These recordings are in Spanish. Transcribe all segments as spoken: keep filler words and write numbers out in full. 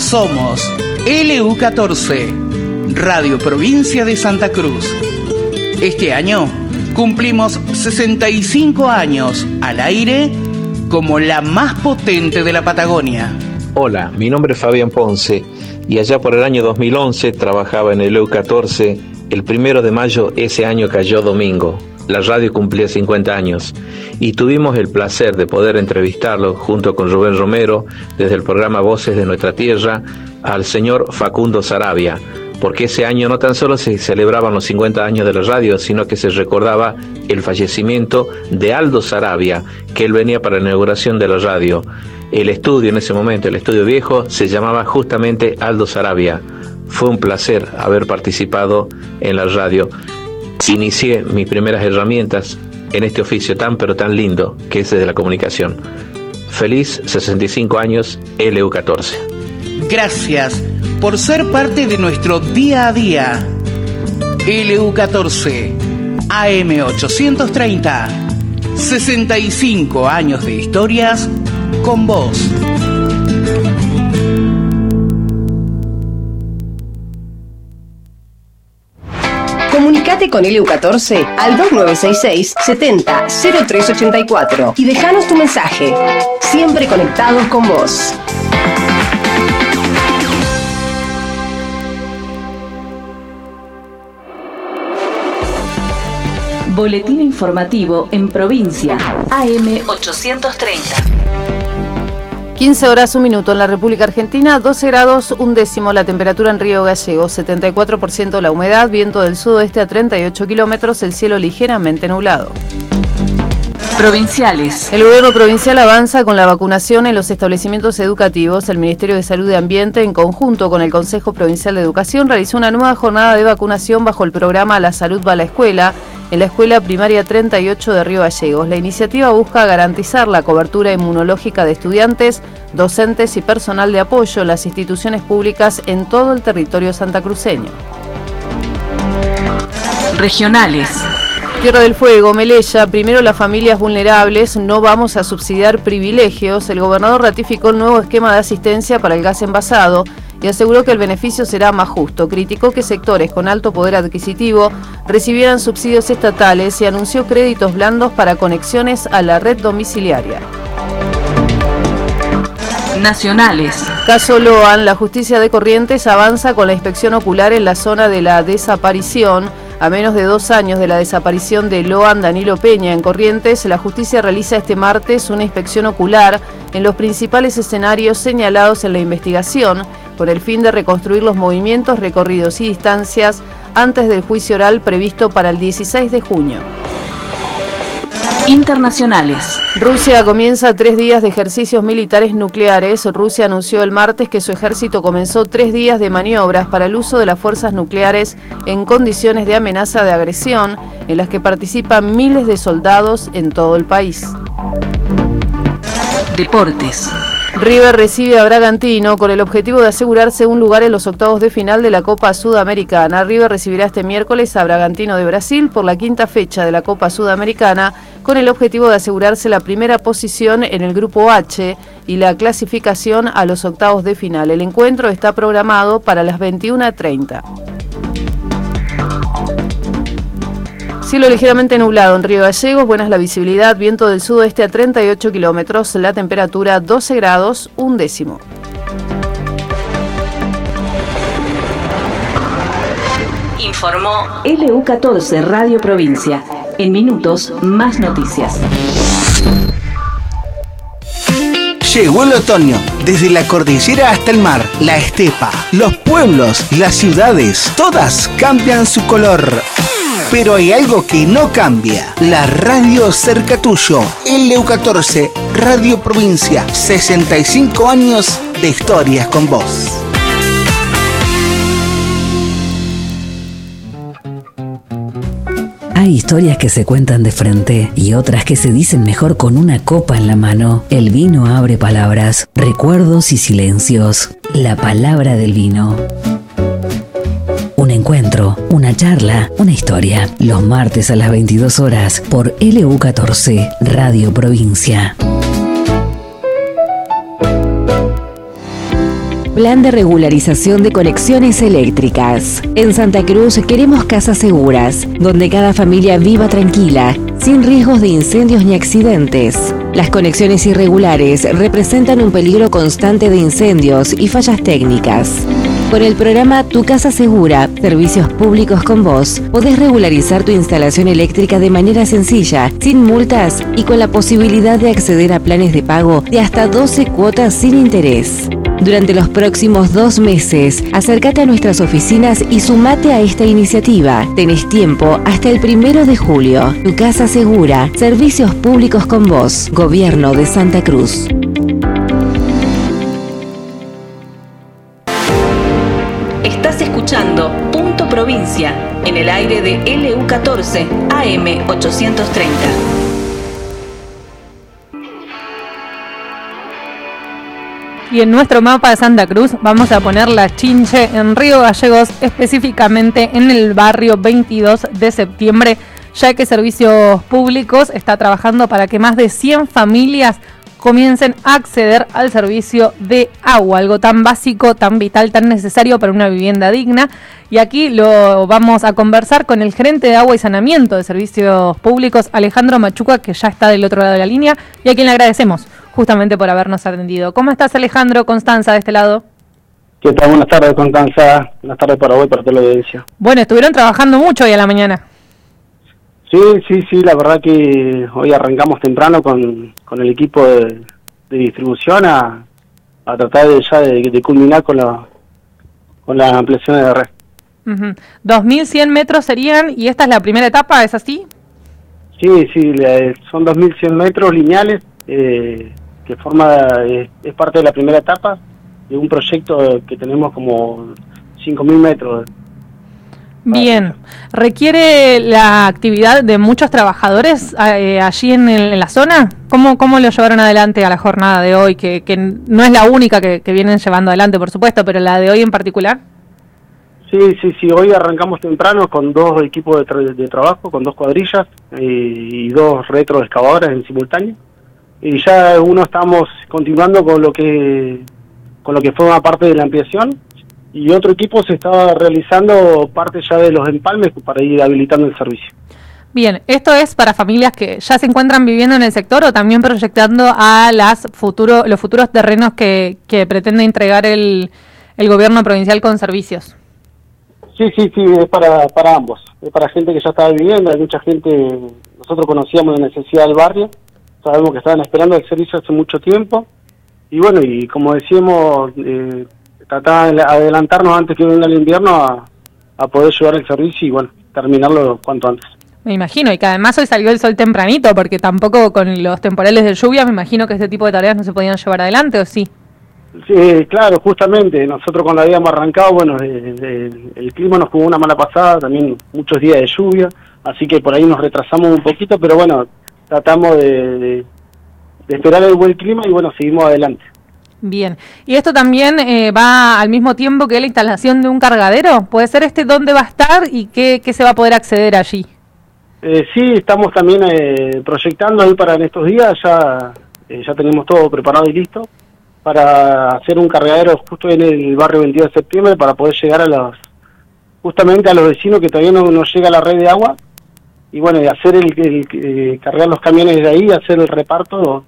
Somos L U catorce, Radio Provincia de Santa Cruz. Este año cumplimos sesenta y cinco años al aire como la más potente de la Patagonia. Hola, mi nombre es Fabián Ponce y allá por el año dos mil once trabajaba en el L U catorce. El primero de mayo ese año cayó domingo. La radio cumplía cincuenta años y tuvimos el placer de poder entrevistarlo junto con Rubén Romero desde el programa Voces de Nuestra Tierra al señor Facundo Saravia, porque ese año no tan solo se celebraban los cincuenta años de la radio, sino que se recordaba el fallecimiento de Aldo Saravia, que él venía para la inauguración de la radio. El estudio en ese momento, el estudio viejo, se llamaba justamente Aldo Saravia. Fue un placer haber participado en la radio. Inicié mis primeras herramientas en este oficio tan pero tan lindo que es de la comunicación. Feliz sesenta y cinco años L U catorce. Gracias por ser parte de nuestro día a día. L U catorce, A M ochocientos treinta, sesenta y cinco años de historias con vos. Comunicate con L U catorce al dos nueve seis seis, setenta, cero tres ochenta y cuatro y dejanos tu mensaje. Siempre conectados con vos. Boletín informativo en provincia, A M ochocientos treinta. quince horas, un minuto en la República Argentina, doce grados, un décimo la temperatura en Río Gallegos, setenta y cuatro por ciento la humedad, viento del sudoeste a treinta y ocho kilómetros, el cielo ligeramente nublado. Provinciales. El gobierno provincial avanza con la vacunación en los establecimientos educativos. El Ministerio de Salud y Ambiente, en conjunto con el Consejo Provincial de Educación, realizó una nueva jornada de vacunación bajo el programa La Salud va a la Escuela, en la Escuela Primaria treinta y ocho de Río Gallegos. La iniciativa busca garantizar la cobertura inmunológica de estudiantes, docentes y personal de apoyo en las instituciones públicas en todo el territorio santacruceño. Regionales. Tierra del Fuego, Melella, primero las familias vulnerables, no vamos a subsidiar privilegios. El gobernador ratificó el nuevo esquema de asistencia para el gas envasado y aseguró que el beneficio será más justo. Criticó que sectores con alto poder adquisitivo recibieran subsidios estatales y anunció créditos blandos para conexiones a la red domiciliaria. Nacionales. Caso Loan, la justicia de Corrientes avanza con la inspección ocular en la zona de la desaparición. A menos de dos años de la desaparición de Loan Danilo Peña en Corrientes, la justicia realiza este martes una inspección ocular en los principales escenarios señalados en la investigación, con el fin de reconstruir los movimientos, recorridos y distancias antes del juicio oral previsto para el dieciséis de junio. Internacionales. Rusia comienza tres días de ejercicios militares nucleares. Rusia anunció el martes que su ejército comenzó tres días de maniobras para el uso de las fuerzas nucleares en condiciones de amenaza de agresión, en las que participan miles de soldados en todo el país. Deportes. River recibe a Bragantino con el objetivo de asegurarse un lugar en los octavos de final de la Copa Sudamericana. River recibirá este miércoles a Bragantino de Brasil por la quinta fecha de la Copa Sudamericana con el objetivo de asegurarse la primera posición en el Grupo H y la clasificación a los octavos de final. El encuentro está programado para las veintiuna treinta. Cielo ligeramente nublado en Río Gallegos, buena es la visibilidad, viento del sudoeste a treinta y ocho kilómetros, la temperatura doce grados, un décimo. Informó L U catorce Radio Provincia. En minutos, más noticias. Llegó el otoño, desde la cordillera hasta el mar, la estepa, los pueblos, las ciudades, todas cambian su color. Pero hay algo que no cambia, la radio cerca tuyo, L U catorce, Radio Provincia, sesenta y cinco años de historias con vos. Hay historias que se cuentan de frente y otras que se dicen mejor con una copa en la mano. El vino abre palabras, recuerdos y silencios. La palabra del vino. Un encuentro, una charla, una historia. Los martes a las veintidós horas por L U catorce, Radio Provincia. Plan de regularización de conexiones eléctricas. En Santa Cruz queremos casas seguras, donde cada familia viva tranquila, sin riesgos de incendios ni accidentes. Las conexiones irregulares representan un peligro constante de incendios y fallas técnicas. Con el programa Tu Casa Segura, Servicios Públicos con Vos, podés regularizar tu instalación eléctrica de manera sencilla, sin multas y con la posibilidad de acceder a planes de pago de hasta doce cuotas sin interés. Durante los próximos dos meses, acércate a nuestras oficinas y sumate a esta iniciativa. Tenés tiempo hasta el primero de julio. Tu Casa Segura, Servicios Públicos con Vos, Gobierno de Santa Cruz. Estás escuchando Punto Provincia en el aire de L U catorce A M ochocientos treinta. Y en nuestro mapa de Santa Cruz vamos a poner la Chinche en Río Gallegos, específicamente en el barrio veintidós de septiembre, ya que Servicios Públicos está trabajando para que más de cien familias comiencen a acceder al servicio de agua, algo tan básico, tan vital, tan necesario para una vivienda digna. Y aquí lo vamos a conversar con el gerente de agua y saneamiento de Servicios Públicos, Alejandro Machuca, que ya está del otro lado de la línea y a quien le agradecemos justamente por habernos atendido. ¿Cómo estás, Alejandro? Constanza, de este lado. ¿Qué tal? Buenas tardes, Constanza. Buenas tardes para vos y para toda la audiencia. Bueno, estuvieron trabajando mucho hoy a la mañana. Sí, sí, sí, la verdad que hoy arrancamos temprano con, con el equipo de, de distribución a, a tratar de ya de, de culminar con la con las ampliaciones de red. Uh-huh. dos mil cien metros serían, y esta es la primera etapa, ¿es así? Sí, sí, le, son dos mil cien metros lineales, eh, que forma eh, es parte de la primera etapa de un proyecto que tenemos como cinco mil metros. Bien, ¿requiere la actividad de muchos trabajadores eh, allí en, el, en la zona? ¿Cómo, ¿Cómo lo llevaron adelante a la jornada de hoy? Que, que no es la única que, que vienen llevando adelante, por supuesto, pero la de hoy en particular. Sí, sí, sí, hoy arrancamos temprano con dos equipos de, tra de trabajo, con dos cuadrillas eh, y dos retroexcavadoras en simultáneo. Y ya uno estamos continuando con lo que con lo que forma parte de la ampliación. Y otro equipo se estaba realizando parte ya de los empalmes para ir habilitando el servicio. Bien, ¿esto es para familias que ya se encuentran viviendo en el sector o también proyectando a las futuro, los futuros terrenos que, que pretende entregar el, el gobierno provincial con servicios? Sí, sí, sí, es para, para ambos. Es para gente que ya estaba viviendo, hay mucha gente, nosotros conocíamos la necesidad del barrio, sabemos que estaban esperando el servicio hace mucho tiempo. Y bueno, y como decíamos... Eh, tratar de adelantarnos antes que venga el invierno a, a poder llevar el servicio y bueno, terminarlo cuanto antes. Me imagino, y que además hoy salió el sol tempranito, porque tampoco con los temporales de lluvia me imagino que este tipo de tareas no se podían llevar adelante, ¿o sí? Sí, claro, justamente, nosotros cuando habíamos arrancado, bueno, de, de, el clima nos jugó una mala pasada, también muchos días de lluvia, así que por ahí nos retrasamos un poquito, pero bueno, tratamos de, de, de esperar el buen clima y bueno, seguimos adelante. Bien, y esto también eh, va al mismo tiempo que la instalación de un cargadero. ¿Puede ser este dónde va a estar y qué, qué se va a poder acceder allí? Eh, sí, estamos también eh, proyectando ahí para en estos días, ya eh, ya tenemos todo preparado y listo, para hacer un cargadero justo en el barrio veintidós de septiembre para poder llegar a los, justamente a los vecinos que todavía no, no llega la red de agua, y bueno, y hacer el, el, el cargar los camiones de ahí, hacer el reparto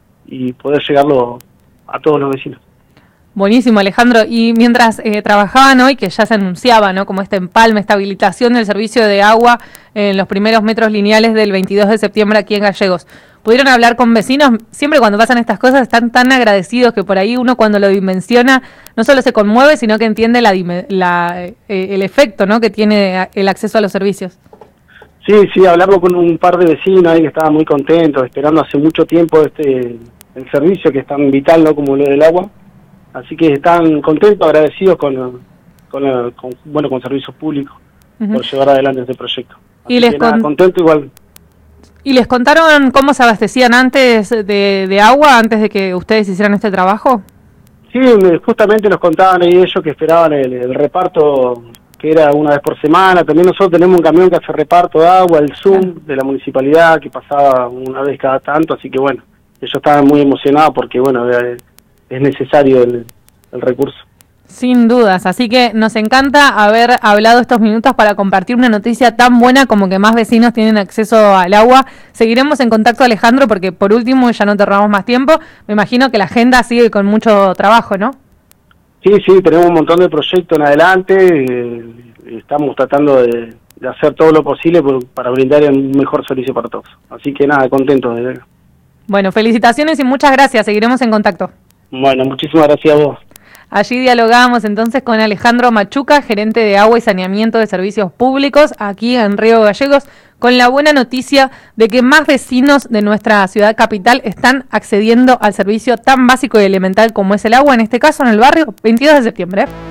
y poder llegarlo a todos los vecinos. Buenísimo, Alejandro. Y mientras eh, trabajaban hoy, que ya se anunciaba, ¿no?, como este empalme, esta habilitación del servicio de agua en los primeros metros lineales del veintidós de septiembre aquí en Gallegos, ¿pudieron hablar con vecinos? Siempre cuando pasan estas cosas están tan agradecidos que por ahí uno cuando lo dimensiona no solo se conmueve, sino que entiende la, la, eh, el efecto, ¿no?, que tiene el acceso a los servicios. Sí, sí, hablarlo con un par de vecinos ahí que estaban muy contentos, esperando hace mucho tiempo este el servicio que es tan vital, ¿no?, como lo del agua. Así que están contentos, agradecidos con, con, con bueno, con Servicios Públicos uh-huh. por llevar adelante este proyecto. Así y les que nada, con... contento igual. ¿Y les contaron cómo se abastecían antes de, de agua, antes de que ustedes hicieran este trabajo? Sí, justamente nos contaban ahí ellos que esperaban el, el reparto, que era una vez por semana. También nosotros tenemos un camión que hace reparto de agua, el Zoom uh-huh. de la municipalidad, que pasaba una vez cada tanto, así que bueno, ellos estaban muy emocionados porque bueno, es necesario el, el recurso. Sin dudas, así que nos encanta haber hablado estos minutos para compartir una noticia tan buena como que más vecinos tienen acceso al agua. Seguiremos en contacto, Alejandro, porque por último ya no te robamos más tiempo. Me imagino que la agenda sigue con mucho trabajo, ¿no? Sí, sí, tenemos un montón de proyectos en adelante, eh, estamos tratando de, de hacer todo lo posible por, para brindar un mejor servicio para todos. Así que nada, contentos de ver. Bueno, felicitaciones y muchas gracias, seguiremos en contacto. Bueno, muchísimas gracias a vos. Allí dialogamos entonces con Alejandro Machuca, gerente de agua y saneamiento de servicios públicos aquí en Río Gallegos, con la buena noticia de que más vecinos de nuestra ciudad capital están accediendo al servicio tan básico y elemental como es el agua, en este caso en el barrio veintidós de septiembre.